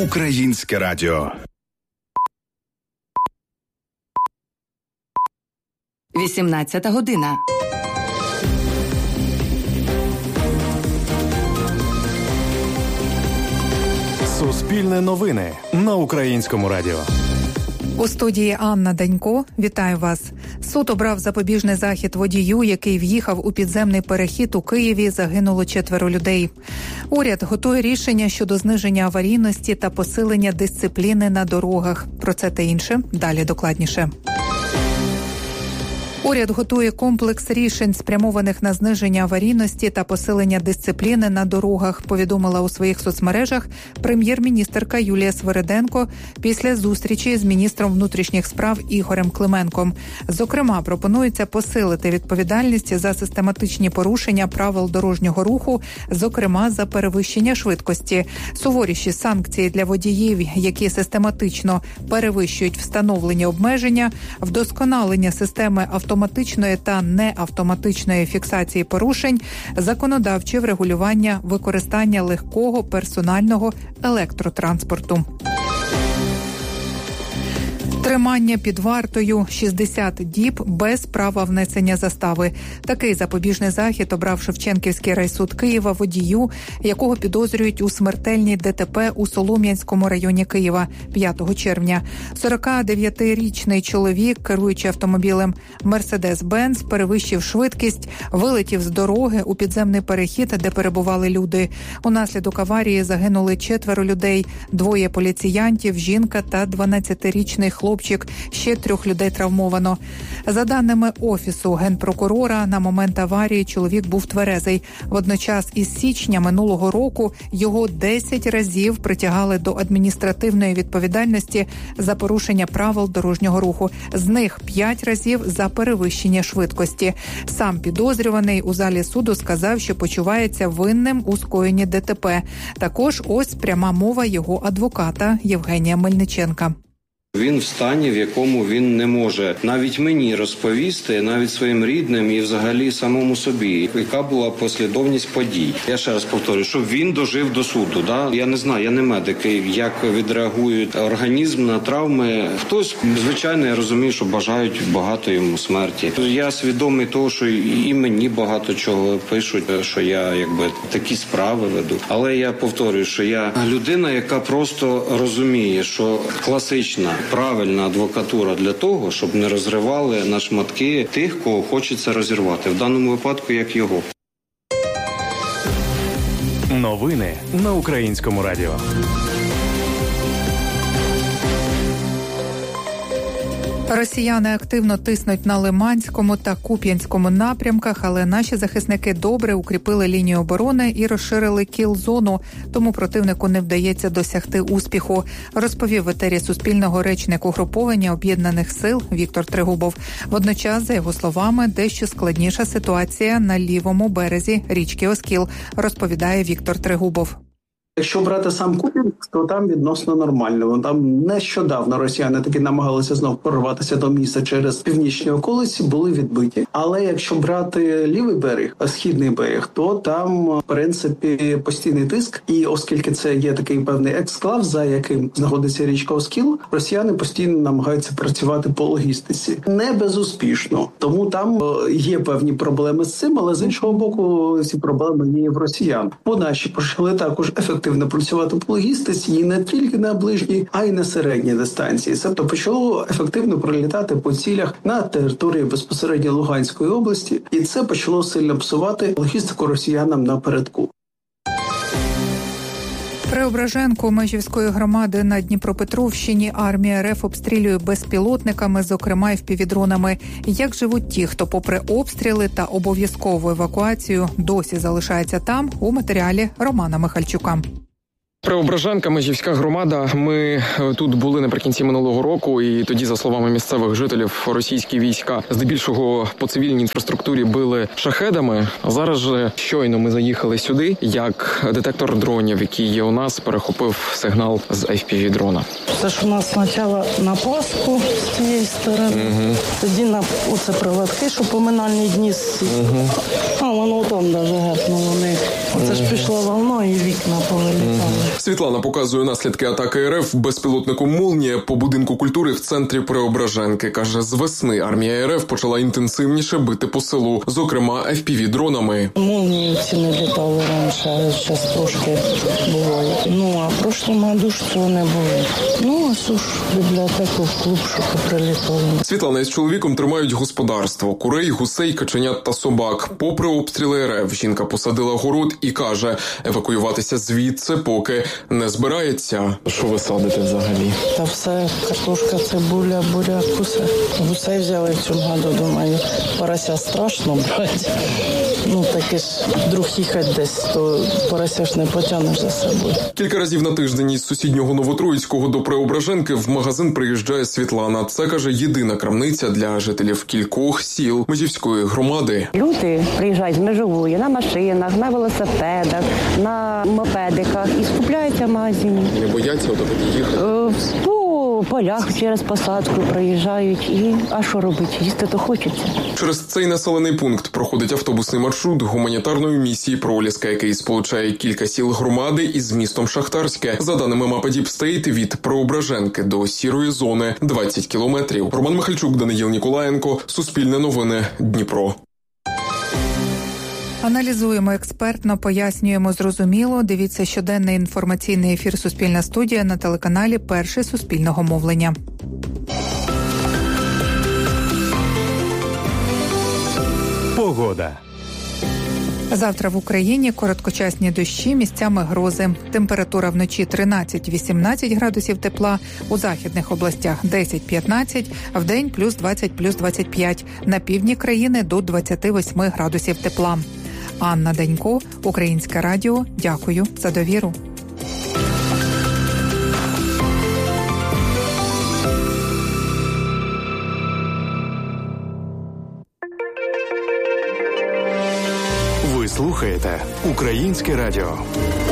Українське радіо. 18 година. Суспільне новини на Українському радіо. У студії Анна Данько. Вітаю вас. Суд обрав запобіжний захід водію, який в'їхав у підземний перехід у Києві. Загинуло 4 людей. Уряд готує рішення щодо зниження аварійності та посилення дисципліни на дорогах. Про це та інше далі докладніше. Уряд готує комплекс рішень, спрямованих на зниження аварійності та посилення дисципліни на дорогах, повідомила у своїх соцмережах прем'єр-міністерка Юлія Свериденко після зустрічі з міністром внутрішніх справ Ігорем Клименком. Зокрема, пропонується посилити відповідальність за систематичні порушення правил дорожнього руху, зокрема за перевищення швидкості, суворіші санкції для водіїв, які систематично перевищують встановлені обмеження, вдосконалення системи автоматичної та неавтоматичної фіксації порушень, законодавче врегулювання використання легкого персонального електротранспорту. Тримання під вартою 60 діб без права внесення застави. Такий запобіжний захід обрав Шевченківський райсуд Києва водію, якого підозрюють у смертельній ДТП у Солом'янському районі Києва 5 червня. 49-річний чоловік, керуючи автомобілем Mercedes-Benz, перевищив швидкість, вилетів з дороги у підземний перехід, де перебували люди. Унаслідок аварії загинули 4 людей, 2 поліціянтів, жінка та 12-річний хлопчик. Ще 3 людей травмовано. За даними Офісу Генпрокурора, на момент аварії чоловік був тверезий. Водночас із січня минулого року його 10 разів притягали до адміністративної відповідальності за порушення правил дорожнього руху. З них 5 разів за перевищення швидкості. Сам підозрюваний у залі суду сказав, що почувається винним у скоєнні ДТП. Також ось пряма мова його адвоката Євгенія Мельниченка. Він в стані, в якому він не може навіть мені розповісти, навіть своїм рідним і взагалі самому собі, яка була послідовність подій. Я ще раз повторюю, щоб він дожив до суду. Да? Я не знаю, я не медик, як відреагує організм на травми. Хтось, звичайно, я розумію, що бажають багато йому смерті. Я свідомий того, що і мені багато чого пишуть, що я такі справи веду. Але я повторюю, що я людина, яка просто розуміє, що класична правильна адвокатура для того, щоб не розривали на шматки тих, кого хочеться розірвати. В даному випадку, як його. Новини на Українському радіо. Росіяни активно тиснуть на Лиманському та Куп'янському напрямках, але наші захисники добре укріпили лінію оборони і розширили кіл-зону, тому противнику не вдається досягти успіху, розповів в етері Суспільного речник угруповання Об'єднаних сил Віктор Трегубов. Водночас, за його словами, дещо складніша ситуація на лівому березі річки Оскіл, розповідає Віктор Трегубов. Якщо брати сам Куп'янськ, то там відносно нормально. Там нещодавно росіяни таки намагалися знов прорватися до міста через північні околиці, були відбиті. Але якщо брати лівий берег, східний берег, то там, в принципі, постійний тиск. І оскільки це є такий певний ексклав, за яким знаходиться річка Оскіл, росіяни постійно намагаються працювати по логістиці. Не безуспішно. Тому там є певні проблеми з цим, але з іншого боку, ці проблеми є в росіян. Бо наші почали також ефективно працювати по логістиці і не тільки на ближній, а й на середній дистанції. Тобто почало ефективно пролітати по цілях на території безпосередньо Луганської області, і це почало сильно псувати логістику росіянам напередку. Преображенку Межівської громади на Дніпропетровщині армія РФ обстрілює безпілотниками, зокрема й впівдронами. Як живуть ті, хто попри обстріли та обов'язкову евакуацію досі залишається там, у матеріалі Романа Михальчука. Преображенка, Межівська громада. Ми тут були наприкінці минулого року, і тоді, за словами місцевих жителів, російські війська здебільшого по цивільній інфраструктурі били шахедами. А зараз же щойно ми заїхали сюди, як детектор дронів, який є у нас, перехопив сигнал з FPV-дрона. Це ж у нас спочатку на Пасху з цієї сторони, тоді на оце прилетки, що поминальні дні. А воно там навіть гепнуло. Оце ж пішла волна і вікна повилітали. Світлана показує наслідки атаки РФ безпілотником «Молнія» по будинку культури в центрі Преображенки. Каже, з весни армія РФ почала інтенсивніше бити по селу, зокрема FPV-дронами. Молнії ці не літали раніше, а зараз трошки буває. А в прошлому году ж цього не було. А суш, бібліотеку, в клуб, що прилітали. Світлана із чоловіком тримають господарство – курей, гусей, каченят та собак. Попри обстріли РФ, жінка посадила город і каже, евакуюватися звідси поки не збирається. Що ви садите взагалі? Та все, картошка, цибуля, буряк, усе. Гусей взяли в цьому году, думаю, порося страшно брати. Таке ж, вдруг їхати десь, то порося ж не потягнеш за собою. Кілька разів на тиждень із сусіднього Новотроїцького до Преображенки в магазин приїжджає Світлана. Це, каже, єдина крамниця для жителів кількох сіл Межівської громади. Люди приїжджають з Межової на машинах, на велосипедах, на мопедиках і скупляються в магазині. Не бояться отак їхати? По полях через посадку приїжджають. А що робити? Їсти то хочеться. Через цей населений пункт проходить автобусний маршрут гуманітарної місії «Проліска», який сполучає кілька сіл громади із містом Шахтарське. За даними мапи Діпстейт, від Преображенки до сірої зони 20 кілометрів. Роман Михальчук, Даниїл Ніколаєнко, Суспільне новини, Дніпро. Аналізуємо експертно, пояснюємо зрозуміло. Дивіться щоденний інформаційний ефір «Суспільна студія» на телеканалі «Перший Суспільного мовлення». Погода. Завтра в Україні короткочасні дощі, місцями грози. Температура вночі 13-18 градусів тепла, у західних областях 10-15, вдень плюс 20, плюс 25. На півдні країни до 28 градусів тепла. Анна Данько, Українське радіо. Дякую за довіру. Ви слухаєте Українське радіо.